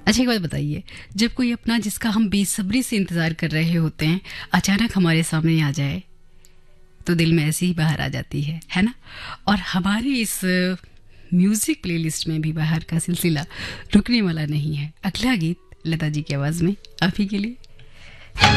अच्छा, एक बात बताइए, जब कोई अपना जिसका हम बेसब्री से इंतज़ार कर रहे होते हैं अचानक हमारे सामने आ जाए तो दिल में ऐसे ही बाहर आ जाती है ना? और हमारी इस म्यूज़िक प्लेलिस्ट में भी बाहर का सिलसिला रुकने वाला नहीं है। अगला गीत लता जी की आवाज़ में आप ही के लिए।